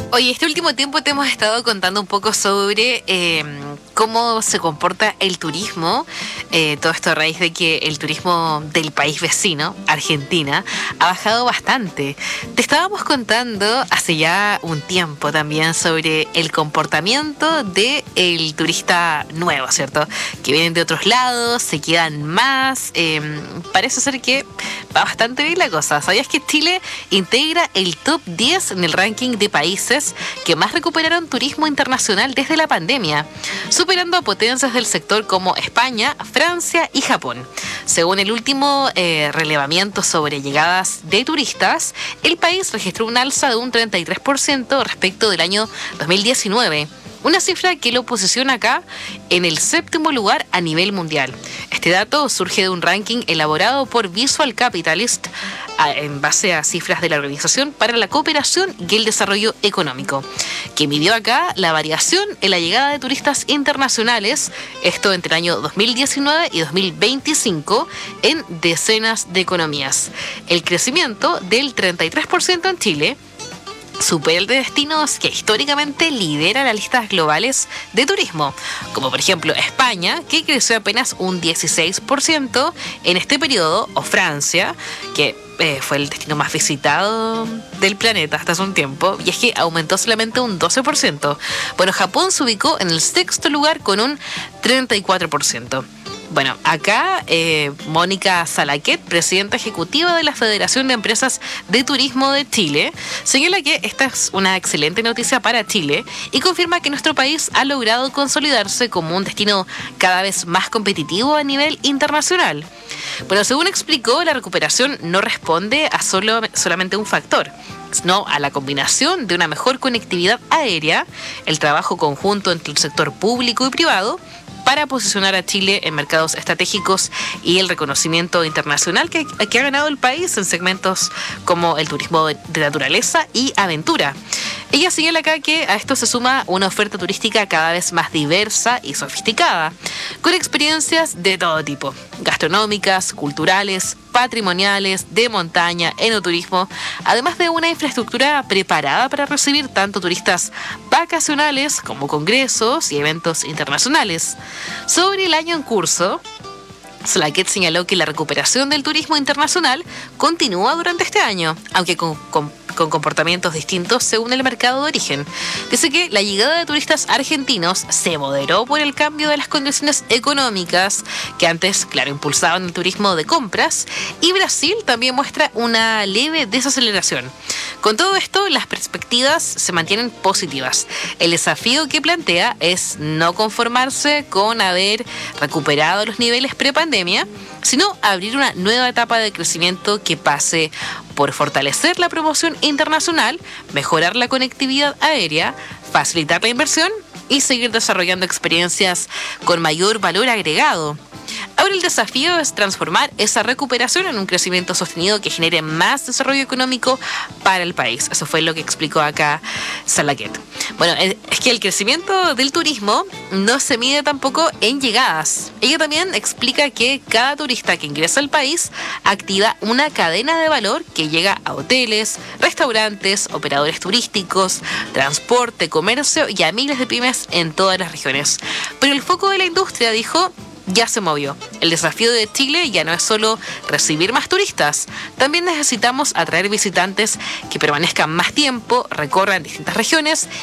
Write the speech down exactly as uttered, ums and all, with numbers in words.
Oye, este último tiempo te hemos estado contando un poco sobre eh, cómo se comporta el turismo, eh, todo esto a raíz de que el turismo del país vecino, Argentina, ha bajado bastante. Te estábamos contando hace ya un tiempo también sobre el comportamiento del turista nuevo, ¿cierto? Que vienen de otros lados, se quedan más, eh, parece ser que va bastante bien la cosa. ¿Sabías que Chile integra el top diez en el ranking de países que más recuperaron turismo internacional desde la pandemia, superando a potencias del sector como España, Francia y Japón? Según el último eh, relevamiento sobre llegadas de turistas, el país registró un alza de un treinta y tres por ciento respecto del año dos mil diecinueve. Una cifra que lo posiciona acá en el séptimo lugar a nivel mundial. Este dato surge de un ranking elaborado por Visual Capitalist en base a cifras de la Organización para la Cooperación y el Desarrollo Económico, que midió acá la variación en la llegada de turistas internacionales, esto entre el año dos mil diecinueve y dos mil veinticinco, en decenas de economías. El crecimiento del treinta y tres por ciento en Chile supera el de destinos que históricamente lidera las listas globales de turismo, como por ejemplo España, que creció apenas un dieciséis por ciento en este periodo, o Francia, que eh, fue el destino más visitado del planeta hasta hace un tiempo, y es que aumentó solamente un doce por ciento. Bueno, Japón se ubicó en el sexto lugar con un treinta y cuatro por ciento. Bueno, acá eh, Mónica Salaquet, presidenta ejecutiva de la Federación de Empresas de Turismo de Chile, señala que esta es una excelente noticia para Chile y confirma que nuestro país ha logrado consolidarse como un destino cada vez más competitivo a nivel internacional. Bueno, según explicó, la recuperación no responde a solo, solamente un factor, sino a la combinación de una mejor conectividad aérea, el trabajo conjunto entre el sector público y privado, para posicionar a Chile en mercados estratégicos y el reconocimiento internacional que, que ha ganado el país en segmentos como el turismo de, de naturaleza y aventura. Ella señala acá que a esto se suma una oferta turística cada vez más diversa y sofisticada, con experiencias de todo tipo, gastronómicas, culturales, patrimoniales, de montaña, enoturismo, además de una infraestructura preparada para recibir tanto turistas vacacionales como congresos y eventos internacionales. Sobre el año en curso, Salaquet señaló que la recuperación del turismo internacional continúa durante este año, aunque con, con, con comportamientos distintos según el mercado de origen. Dice que la llegada de turistas argentinos se moderó por el cambio de las condiciones económicas que antes, claro, impulsaban el turismo de compras, y Brasil también muestra una leve desaceleración. Con todo esto, las perspectivas se mantienen positivas. El desafío que plantea es no conformarse con haber recuperado los niveles prepandemia, sino abrir una nueva etapa de crecimiento que pase por fortalecer la promoción internacional, mejorar la conectividad aérea, facilitar la inversión y seguir desarrollando experiencias con mayor valor agregado. Ahora el desafío es transformar esa recuperación en un crecimiento sostenido que genere más desarrollo económico para el país. Eso fue lo que explicó acá Salaquet. Bueno, es que el crecimiento del turismo no se mide tampoco en llegadas. Ella también explica que cada turista que ingresa al país activa una cadena de valor que llega a hoteles, restaurantes, operadores turísticos, transporte, comercio y a miles de pymes en todas las regiones. Pero el foco de la industria, dijo, ya se movió. El desafío de Chile ya no es solo recibir más turistas, también necesitamos atraer visitantes que permanezcan más tiempo, recorran distintas regiones